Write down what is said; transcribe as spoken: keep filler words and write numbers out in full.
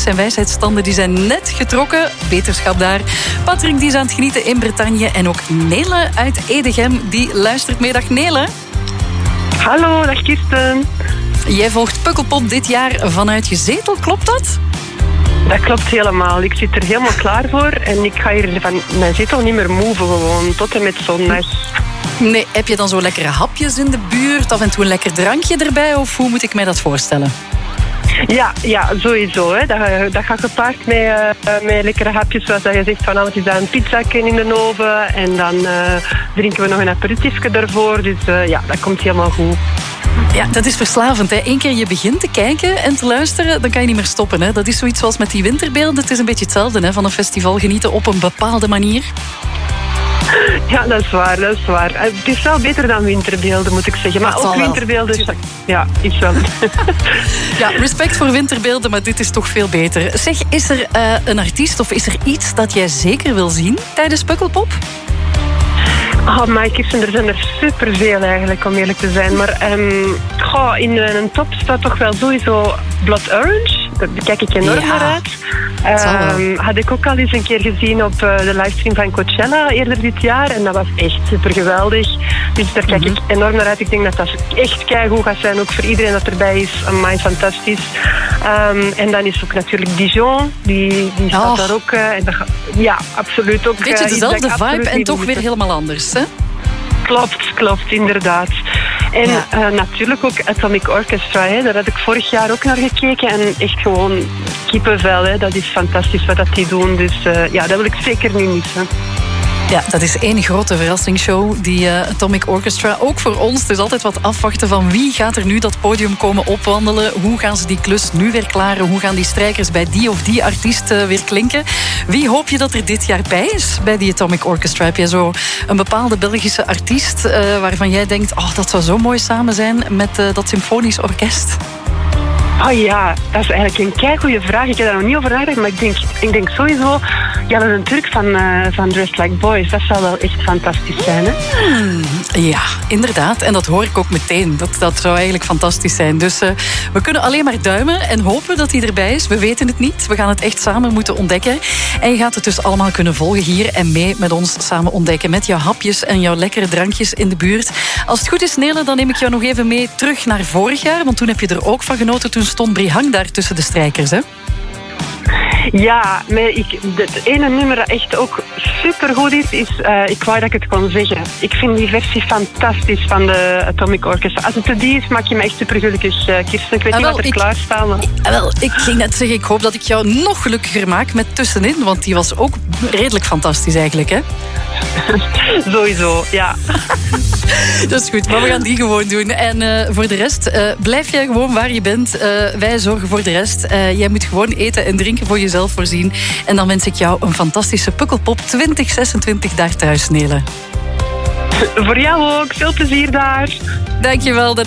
hapjes en wijsheidsstanden die zijn net getrokken. Beterschap daar. Patrick die is aan het genieten in Bretagne. En ook Nele uit Edegem, die luistert mee. Dag Nele. Hallo, dag Kirsten. Jij volgt Pukkelpop dit jaar vanuit je zetel, klopt dat? Dat klopt helemaal. Ik zit er helemaal klaar voor en ik ga hier van mijn zetel niet meer move gewoon, tot en met zondag. Nee, heb je dan zo lekkere hapjes in de buurt? Af en toe een lekker drankje erbij? Of hoe moet ik mij dat voorstellen? Ja, ja, sowieso. Hè. Dat, dat gaat gepaard met, uh, met lekkere hapjes, zoals dat je zegt. Vanavond is dat een pizza in de oven en dan uh, drinken we nog een aperitiefje daarvoor. Dus uh, ja, dat komt helemaal goed. Ja, dat is verslavend. Hè. Eén keer je begint te kijken en te luisteren, dan kan je niet meer stoppen. Hè. Dat is zoiets zoals met die winterbeelden. Het is een beetje hetzelfde, hè, van een festival genieten op een bepaalde manier. Ja, dat is waar, dat is waar. Het is wel beter dan winterbeelden, moet ik zeggen. Maar ook winterbeelden is, ja, is wel. Ja, respect voor winterbeelden, maar dit is toch veel beter. Zeg, is er uh, een artiest of is er iets dat jij zeker wil zien tijdens Pukkelpop? Oh, maar Kirsten, er zijn er superveel eigenlijk, om eerlijk te zijn. Maar um, goh, in een top staat toch wel sowieso Blood Orange. Daar kijk ik enorm ja, naar uit. Um, had ik ook al eens een keer gezien op uh, de livestream van Coachella eerder dit jaar. En dat was echt super geweldig. Dus daar kijk mm-hmm. ik enorm naar uit. Ik denk dat dat echt keigoed gaat zijn. Ook voor iedereen dat erbij is. Amai, fantastisch. Um, en dan is ook natuurlijk Dijon. Die, die staat oh. daar ook. Uh, en dat, ja, absoluut ook. Beetje dezelfde uh, vibe en toch weer helemaal anders, hè? Klopt, klopt, inderdaad. En ja. uh, natuurlijk ook Atomic Orchestra, hè. Daar had ik vorig jaar ook naar gekeken. En echt gewoon kippenvel, hè. Dat is fantastisch wat dat die doen. Dus uh, ja, dat wil ik zeker niet missen. Ja, dat is één grote verrassingsshow, die uh, Atomic Orchestra. Ook voor ons. Het is altijd wat afwachten van wie gaat er nu dat podium komen opwandelen. Hoe gaan ze die klus nu weer klaren? Hoe gaan die strijkers bij die of die artiest uh, weer klinken? Wie hoop je dat er dit jaar bij is bij die Atomic Orchestra? Heb je zo een bepaalde Belgische artiest uh, waarvan jij denkt, oh, dat zou zo mooi samen zijn met uh, dat symfonisch orkest? Oh ja, dat is eigenlijk een keigoeie vraag. Ik heb daar nog niet over nagedacht, maar ik denk, ik denk sowieso... Ja, dat is een Turk van, uh, van Dressed Like Boys. Dat zou wel echt fantastisch zijn, hè? Hmm, ja, inderdaad. En dat hoor ik ook meteen. Dat, dat zou eigenlijk fantastisch zijn. Dus uh, we kunnen alleen maar duimen en hopen dat hij erbij is. We weten het niet. We gaan het echt samen moeten ontdekken. En je gaat het dus allemaal kunnen volgen hier en mee met ons samen ontdekken. Met jouw hapjes en jouw lekkere drankjes in de buurt. Als het goed is, Nele, dan neem ik jou nog even mee terug naar vorig jaar. Want toen heb je er ook van genoten. Toen stond Brihang daar tussen de strijkers, hè? Ja, maar ik, het ene nummer dat echt ook supergoed is, is uh, ik wou dat ik het kon zeggen. Ik vind die versie fantastisch van de Atomic Orchestra. Als het die is, maak je me echt supergelukkig, uh, Kirsten. Ik weet ah, niet wel, wat er ik, klaar staat. Maar... Ah, wel, ik ging net zeggen, ik hoop dat ik jou nog gelukkiger maak met Tussenin, want die was ook redelijk fantastisch eigenlijk, hè? Sowieso, ja. Dat is goed, maar we gaan die gewoon doen. En uh, voor de rest, uh, blijf jij gewoon waar je bent. Uh, wij zorgen voor de rest. Uh, jij moet gewoon eten en drinken voor jezelf voorzien. En dan wens ik jou een fantastische Pukkelpop twintig zesentwintig daar thuis, Nele. Voor jou ook. Veel plezier daar. Dankjewel.